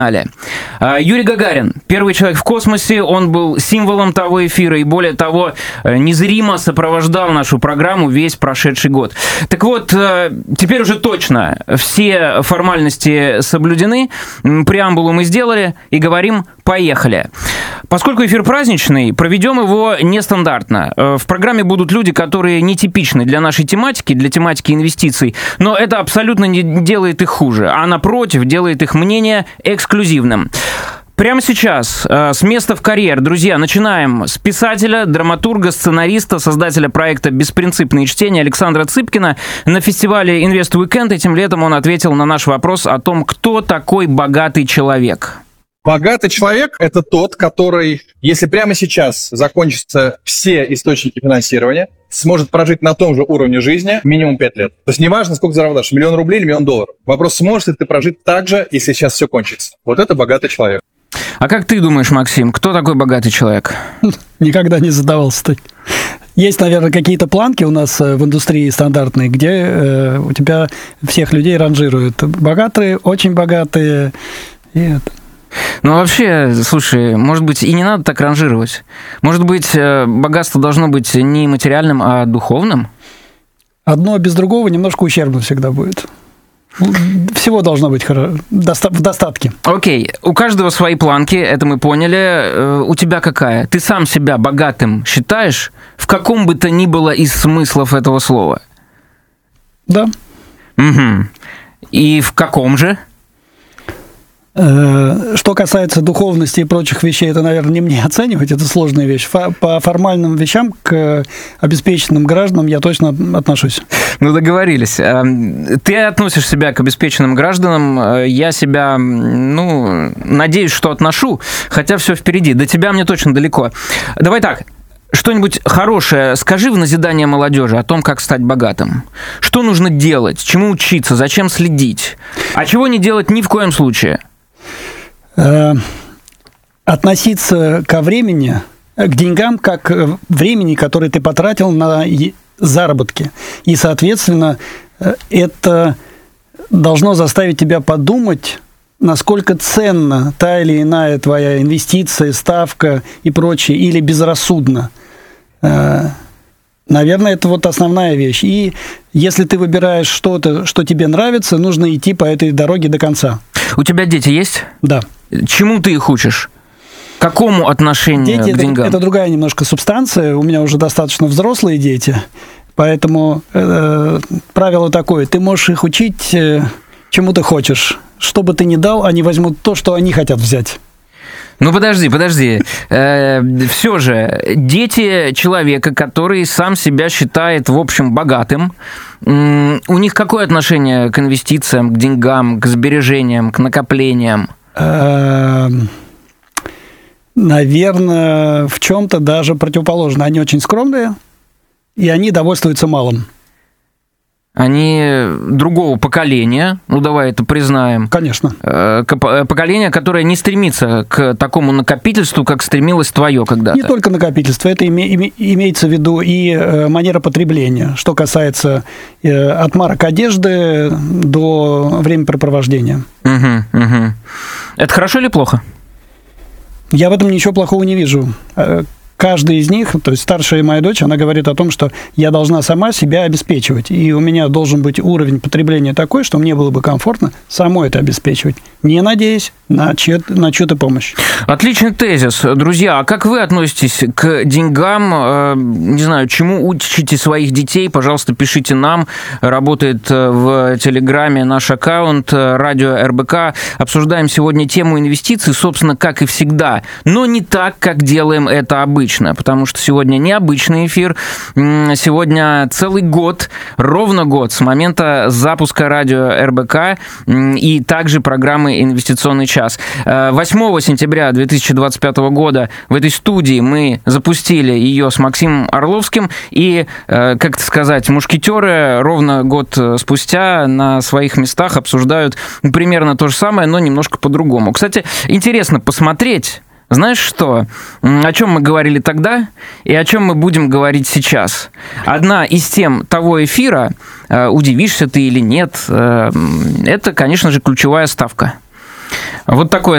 Юрий Гагарин, первый человек в космосе, он был символом того эфира и, более того, незримо сопровождал нашу программу весь прошедший год. Так вот, теперь уже точно все формальности соблюдены, преамбулу мы сделали и говорим «поехали». Поскольку эфир праздничный, проведем его нестандартно. В программе будут люди, которые нетипичны для нашей тематики, для тематики инвестиций, но это абсолютно не делает их хуже, а напротив, делает их мнение эксклюзивным. Прямо сейчас, с места в карьер, друзья, начинаем с писателя, драматурга, сценариста, создателя проекта «Беспринципные чтения» Александра Цыпкина. На фестивале Invest Weekend этим летом он ответил на наш вопрос о том, кто такой богатый человек. Богатый человек – это тот, который, если прямо сейчас закончатся все источники финансирования, сможет прожить на том же уровне жизни минимум 5 лет. То есть неважно, сколько заработаешь, $1 000 000 или $1 000 000. Вопрос, сможешь ли ты прожить так же, если сейчас все кончится. Вот это богатый человек. А как ты думаешь, Максим, кто такой богатый человек? Никогда не задавался так. Есть, наверное, какие-то планки у нас в индустрии стандартные, где у тебя всех людей ранжируют. Богатые, очень богатые и это. Ну, вообще, слушай, может быть, и не надо так ранжировать. Может быть, богатство должно быть не материальным, а духовным? Одно без другого немножко ущербно всегда будет. Всего должно быть в достатке. Окей, у каждого свои планки, это мы поняли. У тебя какая? Ты сам себя богатым считаешь? В каком бы то ни было из смыслов этого слова? Да. Угу. И в каком же? Что касается духовности и прочих вещей, это, наверное, не мне оценивать, это сложная вещь. По формальным вещам к обеспеченным гражданам я точно отношусь. Ну, договорились. Ты относишь себя к обеспеченным гражданам, я себя, надеюсь, что отношу, хотя все впереди. До тебя мне точно далеко. Давай так. Что-нибудь хорошее скажи в назидание молодежи о том, как стать богатым. Что нужно делать, чему учиться, зачем следить, а чего не делать ни в коем случае. Относиться ко времени, к деньгам, как к времени, которое ты потратил на заработки. И, соответственно, это должно заставить тебя подумать, насколько ценна та или иная твоя инвестиция, ставка и прочее, или безрассудно. Наверное, это вот основная вещь. И если ты выбираешь что-то, что тебе нравится, нужно идти по этой дороге до конца. У тебя дети есть? Да. Чему ты их учишь? Какому отношению дети к деньгам? Это другая немножко субстанция. У меня уже достаточно взрослые дети. Поэтому правило такое. Ты можешь их учить, чему ты хочешь. Что бы ты ни дал, они возьмут то, что они хотят взять. Ну, подожди. Все же, дети человека, который сам себя считает, в общем, богатым, у них какое отношение к инвестициям, к деньгам, к сбережениям, к накоплениям? Наверное, в чем-то даже противоположно. Они очень скромные, и они довольствуются малым. Они другого поколения, давай это признаем. Конечно. Поколение, которое не стремится к такому накопительству, как стремилось твое когда-то. Не только накопительство, это имеется в виду и манера потребления, что касается от марок одежды до времяпрепровождения. Угу. Это хорошо или плохо? Я в этом ничего плохого не вижу. Каждый из них, то есть старшая моя дочь, она говорит о том, что я должна сама себя обеспечивать. И у меня должен быть уровень потребления такой, что мне было бы комфортно самой это обеспечивать, не надеясь на чью-то помощь. Отличный тезис. Друзья, а как вы относитесь к деньгам? Не знаю, чему учите своих детей? Пожалуйста, пишите нам. Работает в Телеграме наш аккаунт «Радио РБК». Обсуждаем сегодня тему инвестиций, собственно, как и всегда, но не так, как делаем это обычно. Потому что сегодня необычный эфир. Сегодня целый год, ровно год с момента запуска радио РБК и также программы «Инвестиционный час». 8 сентября 2025 года в этой студии мы запустили ее с Максимом Орловским. И, как сказать, мушкетеры ровно год спустя на своих местах обсуждают примерно то же самое, но немножко по-другому. Кстати, интересно посмотреть. Знаешь что? О чем мы говорили тогда и о чем мы будем говорить сейчас? Одна из тем того эфира, удивишься ты или нет, это, конечно же, ключевая ставка. Вот такое